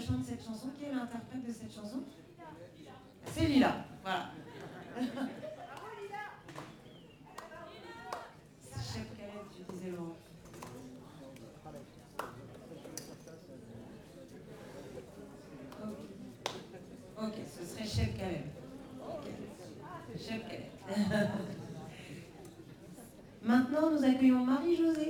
chante cette chanson. Qui est l'interprète de cette chanson? C'est Lila. Voilà. Chef Caleb, tu disais Laurent. Ok, ce serait Chef Caleb. Chef Caleb. Maintenant, nous accueillons Marie-Josée.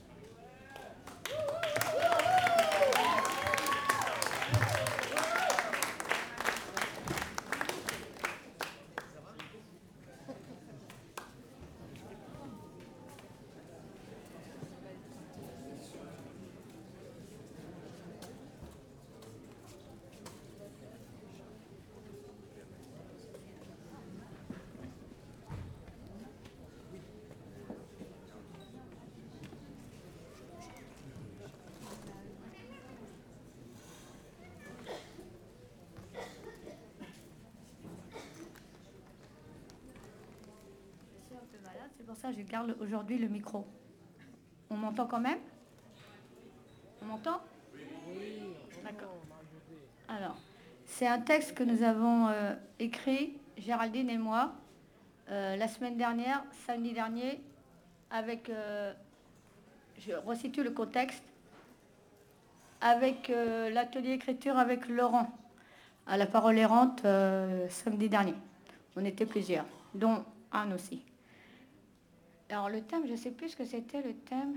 C'est pour ça que je garde aujourd'hui le micro. On m'entend quand même? On m'entend? Oui. D'accord. Alors, c'est un texte que nous avons écrit, Géraldine et moi, la semaine dernière, samedi dernier, avec, je resitue le contexte, avec l'atelier écriture avec Laurent, à la parole errante, samedi dernier. On était plusieurs, dont Anne aussi. Alors le thème, je ne sais plus ce que c'était le thème.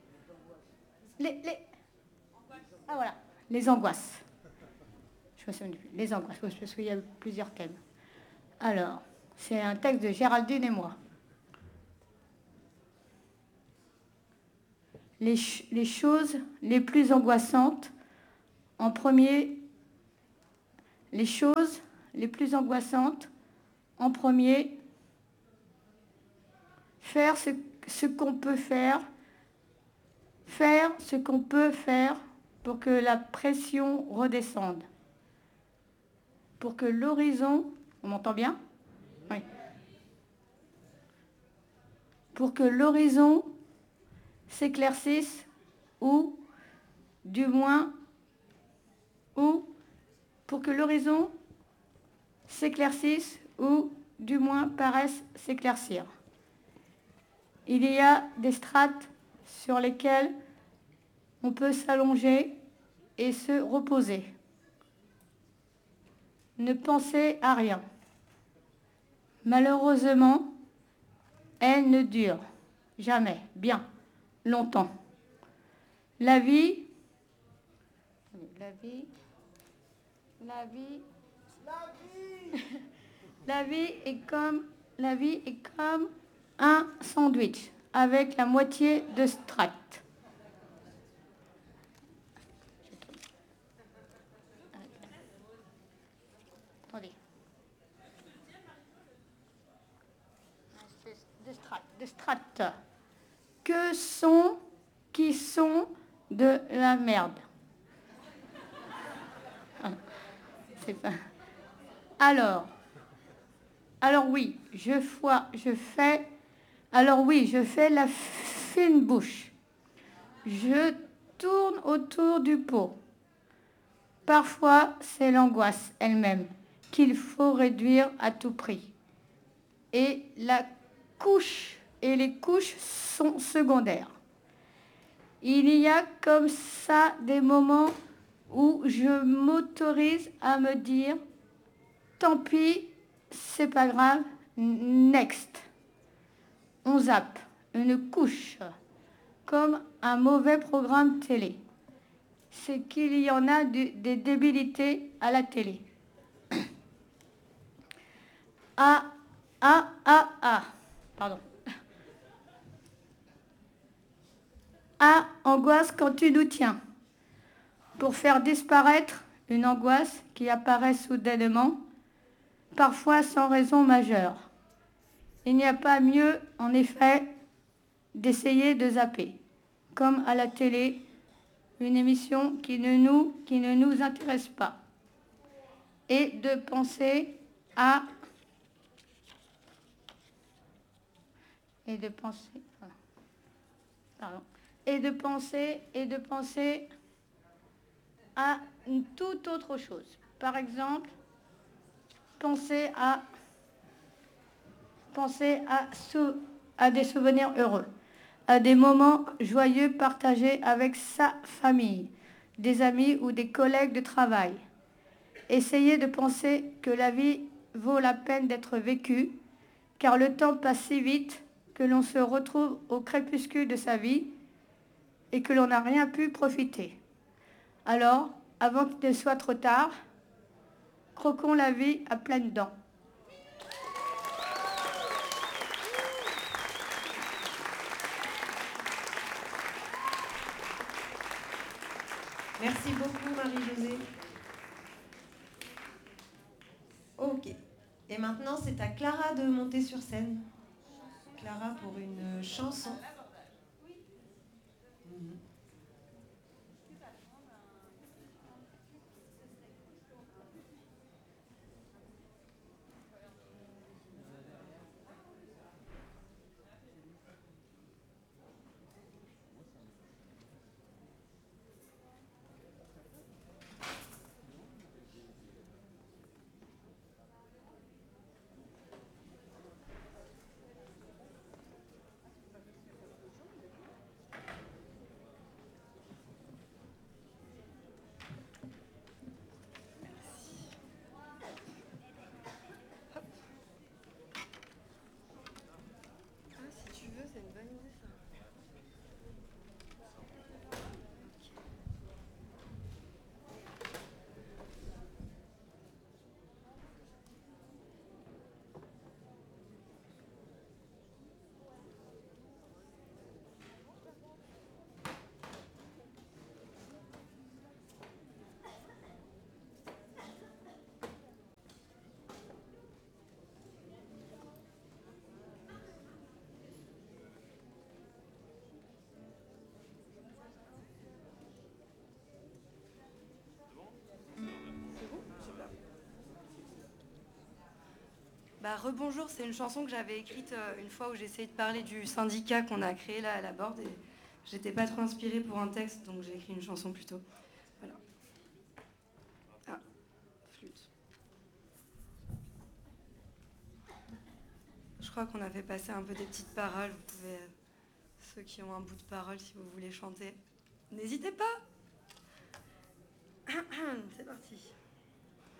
Ah voilà, les angoisses. Je me souviens plus. Les angoisses, parce qu'il y a plusieurs thèmes. Alors, c'est un texte de Géraldine et moi. Les choses les plus angoissantes, en premier, les choses les plus angoissantes, en premier, faire ce qu'on peut faire ce qu'on peut faire pour que la pression redescende, pour que l'horizon, on m'entend bien? Oui. Pour que l'horizon s'éclaircisse ou, du moins, pour que l'horizon s'éclaircisse ou, du moins, paraisse s'éclaircir. Il y a des strates sur lesquelles on peut s'allonger et se reposer. Ne penser à rien. Malheureusement, elle ne dure jamais, bien, longtemps. La vie est comme un sandwich avec la moitié de strates. Attendez. De strates. Qui sont de la merde. C'est pas... Alors oui, je fais la fine bouche. Je tourne autour du pot. Parfois, c'est l'angoisse elle-même qu'il faut réduire à tout prix. Et les couches sont secondaires. Il y a comme ça des moments où je m'autorise à me dire tant pis, c'est pas grave, next. On zappe une couche comme un mauvais programme télé. C'est qu'il y en a des débilités à la télé. Pardon. Angoisse quand tu nous tiens. Pour faire disparaître une angoisse qui apparaît soudainement, parfois sans raison majeure. Il n'y a pas mieux, en effet, d'essayer de zapper, comme à la télé, une émission qui ne nous intéresse pas, et de penser à... Et de penser à une toute autre chose. Par exemple, pensez à des souvenirs heureux, à des moments joyeux partagés avec sa famille, des amis ou des collègues de travail. Essayez de penser que la vie vaut la peine d'être vécue, car le temps passe si vite que l'on se retrouve au crépuscule de sa vie et que l'on n'a rien pu profiter. Alors, avant qu'il ne soit trop tard, croquons la vie à pleines dents. Merci beaucoup, Marie-Josée. Ok. Et maintenant, c'est à Clara de monter sur scène. Clara pour une chanson. Si tu veux, c'est une bonne idée ça. Rebonjour, c'est une chanson que j'avais écrite une fois où j'essayais de parler du syndicat qu'on a créé là à la Borde et j'étais pas trop inspirée pour un texte, donc j'ai écrit une chanson plutôt. Voilà. Ah, flûte. Je crois qu'on a fait passer un peu des petites paroles. Vous pouvez, ceux qui ont un bout de parole, si vous voulez chanter, n'hésitez pas. C'est parti.